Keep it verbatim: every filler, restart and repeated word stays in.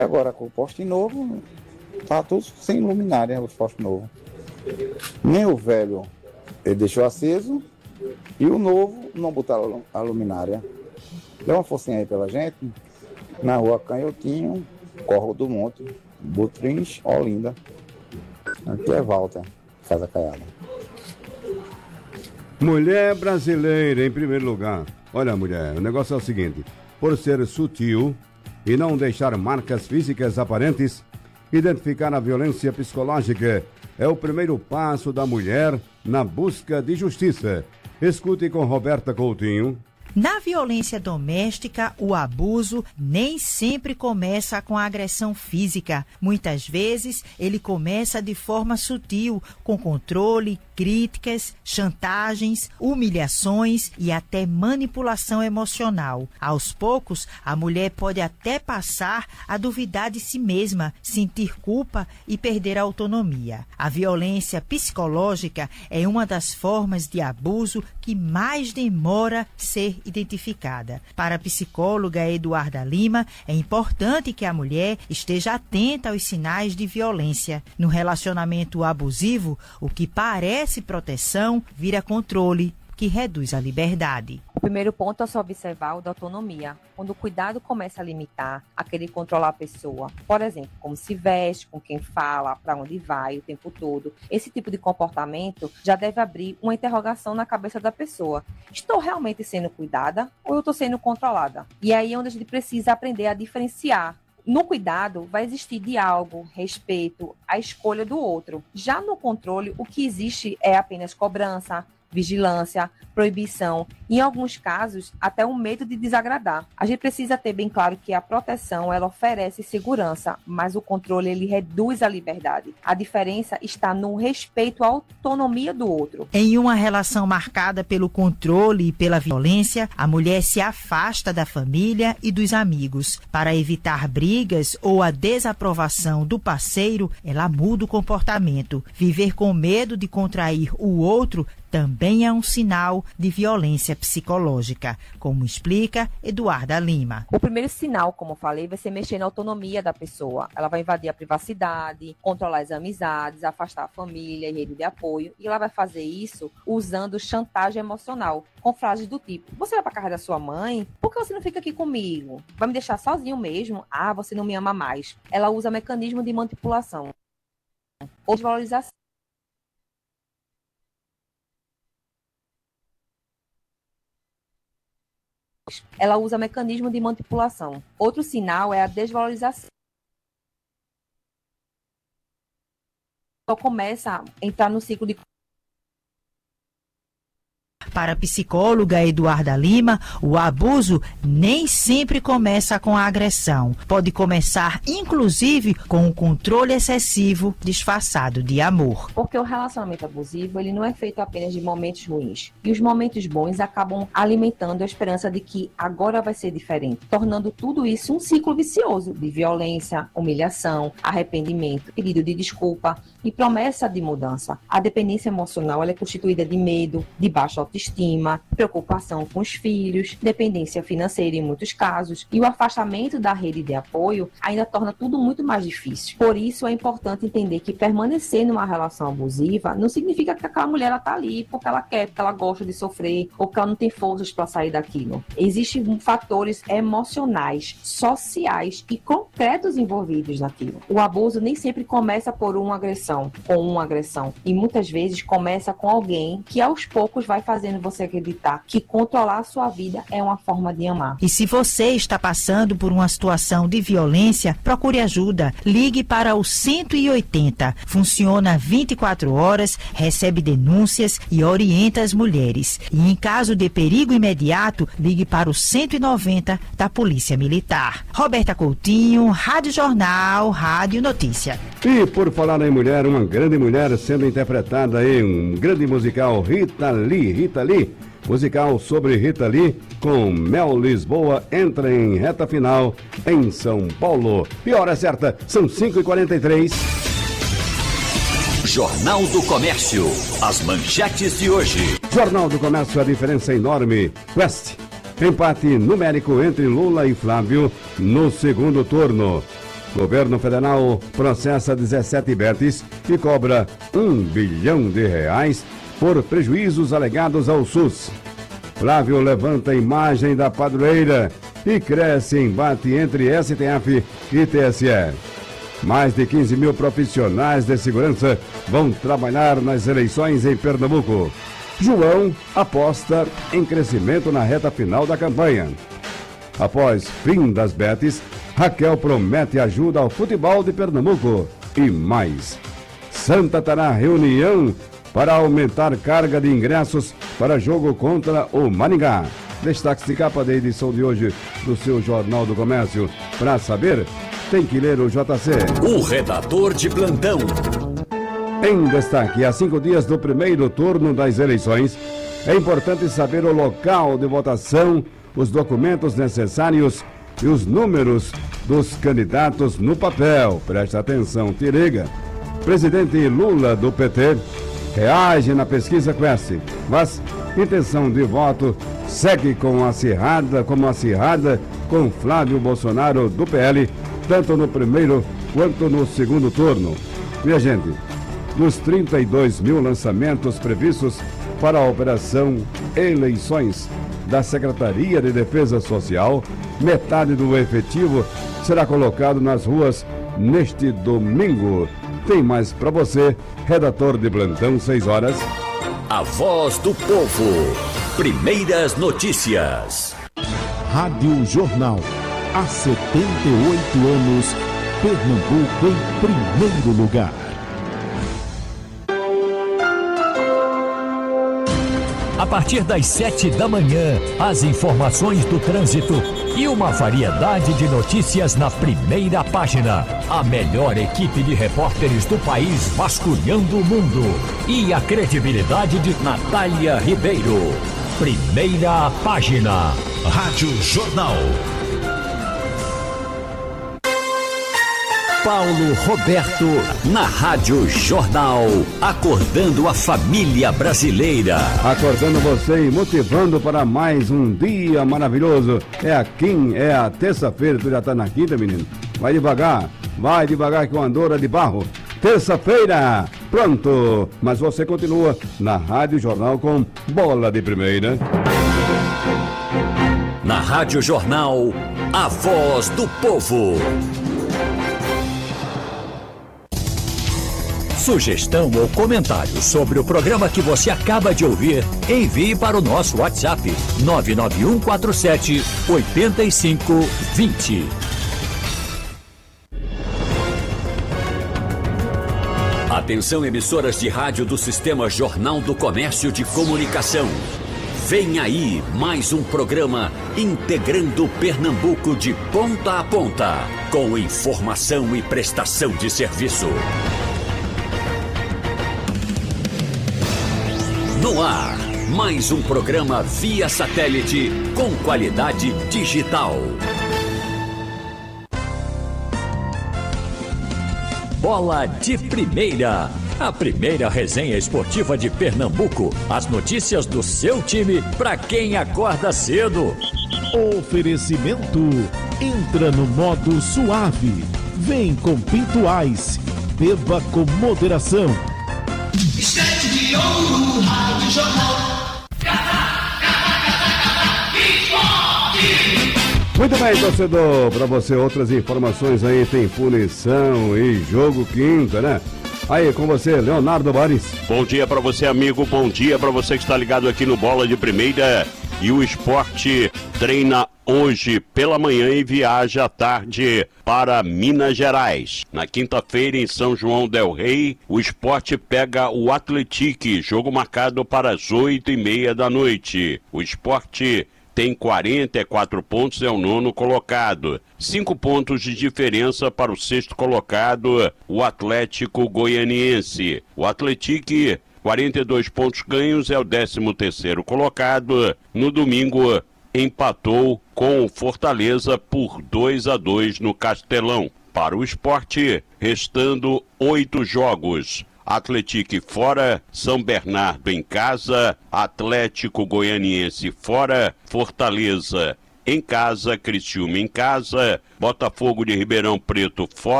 Agora com o poste novo, tá tudo sem luminária, os postes novos. Nem o velho ele deixou aceso e o novo não botaram a luminária. Dê uma forcinha aí pela gente, na rua Canhotinho, Corro do Monte, Butrins, Olinda. Aqui é Walter, Casa Caiada. Mulher brasileira, em primeiro lugar. Olha, mulher, o negócio é o seguinte: por ser sutil e não deixar marcas físicas aparentes, identificar a violência psicológica é o primeiro passo da mulher na busca de justiça. Escute com Roberta Coutinho. Na violência doméstica, o abuso nem sempre começa com a agressão física. Muitas vezes, ele começa de forma sutil, com controle, críticas, chantagens, humilhações e até manipulação emocional. Aos poucos, a mulher pode até passar a duvidar de si mesma, sentir culpa e perder a autonomia. A violência psicológica é uma das formas de abuso que mais demora ser identificada. Para a psicóloga Eduarda Lima, é importante que a mulher esteja atenta aos sinais de violência. No relacionamento abusivo, o que parece proteção vira controle, que reduz a liberdade. O primeiro ponto é só observar o da autonomia. Quando o cuidado começa a limitar, a querer controlar a pessoa, por exemplo, como se veste, com quem fala, para onde vai o tempo todo, esse tipo de comportamento já deve abrir uma interrogação na cabeça da pessoa. Estou realmente sendo cuidada ou eu estou sendo controlada? E aí é onde a gente precisa aprender a diferenciar. No cuidado, vai existir diálogo, respeito, a escolha do outro. Já no controle, o que existe é apenas cobrança, vigilância, proibição e, em alguns casos, até um medo de desagradar. A gente precisa ter bem claro que a proteção, ela oferece segurança, mas o controle, ele reduz a liberdade. A diferença está no respeito à autonomia do outro. Em uma relação marcada pelo controle e pela violência, a mulher se afasta da família e dos amigos. Para evitar brigas ou a desaprovação do parceiro, ela muda o comportamento. Viver com medo de contrair o outro também é um sinal de violência psicológica, como explica Eduarda Lima. O primeiro sinal, como eu falei, vai ser mexer na autonomia da pessoa. Ela vai invadir a privacidade, controlar as amizades, afastar a família e rede de apoio. E ela vai fazer isso usando chantagem emocional, com frases do tipo: você vai para casa da sua mãe? Por que você não fica aqui comigo? Vai me deixar sozinho mesmo? Ah, você não me ama mais. Ela usa mecanismo de manipulação ou desvalorização. Ela usa mecanismo de manipulação. Outro sinal é a desvalorização. Então começa a entrar no ciclo de... Para a psicóloga Eduarda Lima, o abuso nem sempre começa com a agressão. Pode começar, inclusive, com um controle excessivo disfarçado de amor. Porque o relacionamento abusivo, ele não é feito apenas de momentos ruins. E os momentos bons acabam alimentando a esperança de que agora vai ser diferente, tornando tudo isso um ciclo vicioso de violência, humilhação, arrependimento, pedido de desculpa e promessa de mudança. A dependência emocional, ela é constituída de medo, de baixa autoestima, estima, preocupação com os filhos, dependência financeira em muitos casos, e o afastamento da rede de apoio ainda torna tudo muito mais difícil. Por isso é importante entender que permanecer numa relação abusiva não significa que aquela mulher está ali porque ela quer, porque ela gosta de sofrer ou porque ela não tem forças para sair daquilo. Existem fatores emocionais, sociais e concretos envolvidos naquilo. O abuso nem sempre começa por uma agressão ou uma agressão, e muitas vezes começa com alguém que aos poucos vai fazendo você acreditar que controlar a sua vida é uma forma de amar. E se você está passando por uma situação de violência, procure ajuda. Ligue para o cento e oitenta. Funciona vinte e quatro horas, recebe denúncias e orienta as mulheres. E em caso de perigo imediato, ligue para o cento e noventa da Polícia Militar. Roberta Coutinho, Rádio Jornal, Rádio Notícia. E por falar em mulher, uma grande mulher sendo interpretada em um grande musical, Rita Lee. Rita Lee, musical sobre Rita Lee, com Mel Lisboa, entra em reta final em São Paulo. E hora certa, são cinco e quarenta e três. Jornal do Comércio, as manchetes de hoje. Jornal do Comércio, a diferença é enorme. Quest, empate numérico entre Lula e Flávio no segundo turno. Governo Federal processa dezessete betes e cobra um bilhão de reais por prejuízos alegados ao SUS. Flávio levanta a imagem da padroeira e cresce embate entre S T F e T S E. Mais de quinze mil profissionais de segurança vão trabalhar nas eleições em Pernambuco. João aposta em crescimento na reta final da campanha. Após fim das betes, Raquel promete ajuda ao futebol de Pernambuco e mais. Santa terá reunião para aumentar carga de ingressos para jogo contra o Maringá. Destaque de capa da edição de hoje do seu Jornal do Comércio. Para saber, tem que ler o J C. O redator de plantão. Em destaque, há cinco dias do primeiro turno das eleições, é importante saber o local de votação, os documentos necessários e os números dos candidatos no papel. Presta atenção, te liga. Presidente Lula, do P T, reage na pesquisa Quest, mas intenção de voto segue com acirrada, como acirrada com Flávio Bolsonaro, do P L, tanto no primeiro quanto no segundo turno. Minha gente, dos trinta e dois mil lançamentos previstos para a Operação Eleições da Secretaria de Defesa Social, metade do efetivo será colocado nas ruas neste domingo. Tem mais para você, redator de plantão, seis horas. A voz do povo. Primeiras notícias. Rádio Jornal. Há setenta e oito anos, Pernambuco em primeiro lugar. A partir das sete da manhã, as informações do trânsito e uma variedade de notícias na primeira página. A melhor equipe de repórteres do país vasculhando o mundo. E a credibilidade de Natália Ribeiro. Primeira página. Rádio Jornal. Paulo Roberto, na Rádio Jornal, acordando a família brasileira. Acordando você e motivando para mais um dia maravilhoso. É a quim, é a terça-feira, tu já tá na quinta, menino? Vai devagar, vai devagar que o Andorra de barro. Terça-feira, pronto. Mas você continua na Rádio Jornal com Bola de Primeira. Na Rádio Jornal, a voz do povo. Sugestão ou comentário sobre o programa que você acaba de ouvir, envie para o nosso WhatsApp nove nove um quatro sete oito cinco dois zero. Atenção, emissoras de rádio do Sistema Jornal do Comércio de Comunicação. Vem aí mais um programa integrando Pernambuco de ponta a ponta, com informação e prestação de serviço. No ar, mais um programa via satélite com qualidade digital. Bola de Primeira, a primeira resenha esportiva de Pernambuco. As notícias do seu time para quem acorda cedo. Oferecimento. Entra no modo suave. Vem com Pintuais. Beba com moderação. Estante de ouro, Rádio Jornal. Muito bem, torcedor, para você outras informações aí, tem punição e jogo quinta, né? Aí com você, Leonardo Bares. Bom dia para você, amigo, bom dia para você que está ligado aqui no Bola de Primeira. E o Esporte treina hoje pela manhã e viaja à tarde para Minas Gerais. Na quinta-feira, em São João del Rei, o Esporte pega o Atlético, jogo marcado para as oito e meia da noite. O Esporte tem quarenta e quatro pontos, é o nono colocado. Cinco pontos de diferença para o sexto colocado, o Atlético Goianiense. O Atlético, quarenta e dois pontos ganhos, é o décimo terceiro colocado. No domingo, empatou com o Fortaleza por dois a dois no Castelão. Para o Esporte, restando oito jogos. Atlético fora, São Bernardo em casa, Atlético Goianiense fora, Fortaleza em casa, Criciúma em casa, Botafogo de Ribeirão Preto fora.